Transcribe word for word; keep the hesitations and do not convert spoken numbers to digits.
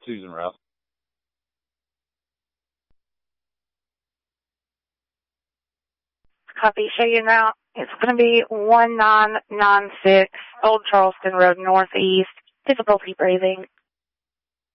Susan Rouse. Copy. Show you now. It's going to be one nine nine six Old Charleston Road Northeast. Difficulty breathing.